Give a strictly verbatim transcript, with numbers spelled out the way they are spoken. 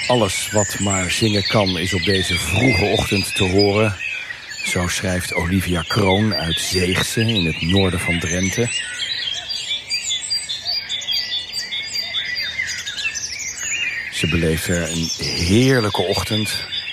Alles wat maar zingen kan is op deze vroege ochtend te horen. Zo schrijft Olivia Kroon uit Zeegse in het noorden van Drenthe. Ze beleeft een heerlijke ochtend